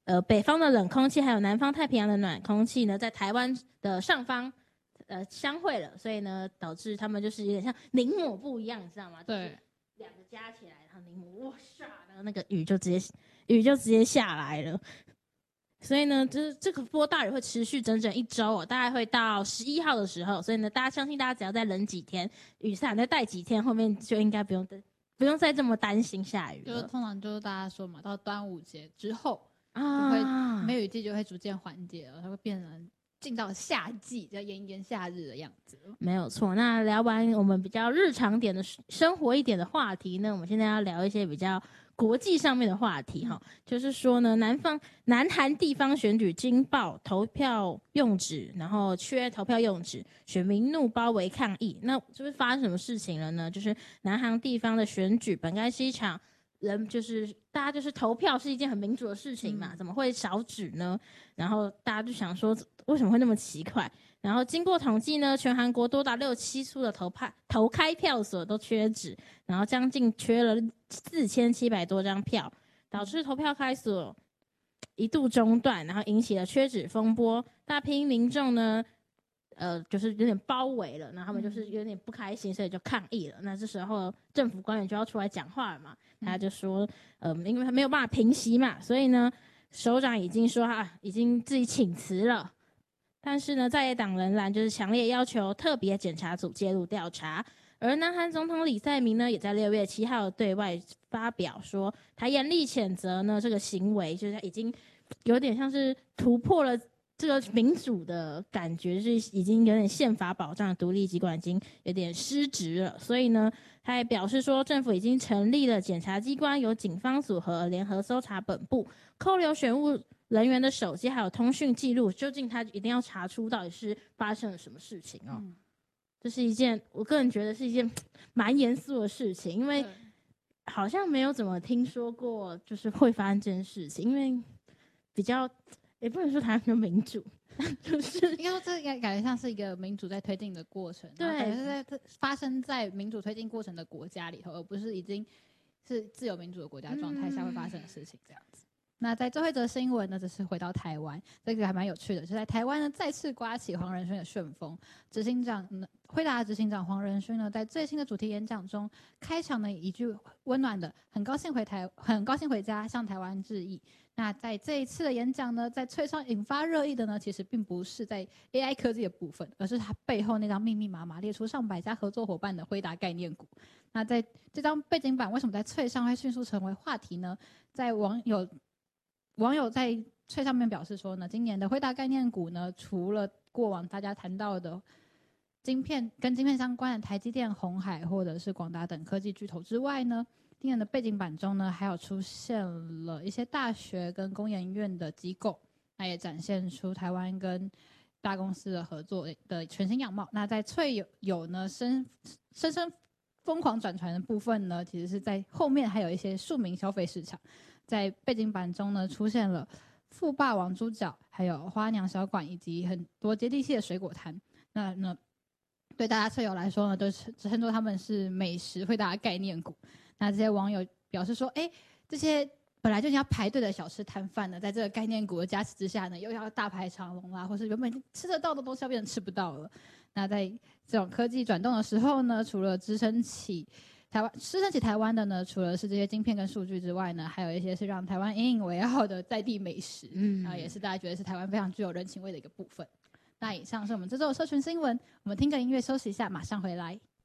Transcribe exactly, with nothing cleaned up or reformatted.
呃北方的冷空气还有南方太平洋的暖空气呢，在台湾的上方呃相会了，所以呢导致他们就是有点像凝抹布一样，你知道吗？ 对， 两个加起来，然后凝抹，哇唰，然后那个雨就直接雨就直接下来了。所以呢，就是这个波大雨会持续整整一周哦，大概会到十一号的时候。所以呢，大家相信大家只要再忍几天，雨伞再带几天，后面就应该不用不用再这么担心下雨了。 就是通常就是大家说嘛，到端午节之后，就会、啊、梅雨季就会逐渐缓解了，它会变成进到夏季，叫炎炎夏日的样子。 没有错。那聊完我们比较日常点的生活一点的话题呢，我们现在要聊一些比较国际上面的话题哈、嗯，就是说呢，南方南韩地方选举惊爆投票用纸，然后缺投票用纸，选民怒包围抗议。那就是发生什么事情了呢？就是南韩地方的选举本该是一场人就是大家就是投票是一件很民主的事情嘛，嗯、怎么会少纸呢？然后大家就想说为什么会那么奇怪？然后经过统计呢，全韩国多达六七处的投派投开票所都缺纸，然后将近缺了四千七百多张票，导致投票开所一度中断，然后引起了缺纸风波。大批民众呢，呃，就是有点包围了，然后他们就是有点不开心，所以就抗议了。那这时候政府官员就要出来讲话了嘛，他就说，呃，因为他没有办法平息嘛，所以呢，首长已经说啊，已经自己请辞了。但是呢，在野党仍然就是强烈要求特别检察组介入调查。而南韩总统李在明呢，也在六月七号对外发表说，他严厉谴责呢这个行为，就是已经有点像是突破了这个民主的感觉，就是已经有点宪法保障的独立机关已经有点失职了。所以呢，他也表示说，政府已经成立了检察机关，由警方组合联合搜查本部，扣留选务人员的手机还有通讯记录，究竟他一定要查出到底是发生了什么事情哦。嗯，这是一件我个人觉得是一件蛮严肃的事情，因为好像没有怎么听说过就是会发生这件事情，因为比较也不能说台湾比较民主，就是应该说这感觉像是一个民主在推进的过程，对，可能是在发生在民主推进过程的国家里头，而不是已经是自由民主的国家状态下会发生的事情这样子。嗯，那在最后一则新闻呢，则是回到台湾，这个还蛮有趣的，就在台湾呢再次刮起黄仁勋的旋风。执行长呢，辉达执行长黄仁勋呢，在最新的主题演讲中，开场呢一句温暖的“很高兴回台，很高兴回家”，向台湾致意。那在这一次的演讲呢，在翠上引发热议的呢，其实并不是在 A I 科技的部分，而是他背后那张密密麻麻列出上百家合作伙伴的辉达概念股。那在这张背景板为什么在翠上会迅速成为话题呢？在网友网友在翠上面表示说呢，今年的辉达概念股呢，除了过往大家谈到的晶片跟晶片相关的台积电、鸿海或者是广达等科技巨头之外呢，今年的背景板中呢，还有出现了一些大学跟工研院的机构，那也展现出台湾跟大公司的合作的全新样貌。那在翠有有呢深深深疯狂转传的部分呢，其实是在后面还有一些庶民消费市场。在背景板中呢，出现了富霸王猪脚，还有花娘小馆以及很多接地气的水果摊。那呢，对大家翠友来说呢，都是称作他们是美食辉达概念股。那这些网友表示说，哎，这些本来就要排队的小吃摊贩呢，在这个概念股的加持之下呢，又要大排长龙啦，或是原本吃得到的东西要变成吃不到了。那在这种科技转动的时候呢，除了支撑起台湾支撑起台湾的呢，除了是这些晶片跟数据之外呢，还有一些是让台湾引以为傲的在地美食，嗯，然后也是大家觉得是台湾非常具有人情味的一个部分。那以上是我们这周的社群新闻，我们听个音乐休息一下，马上回来。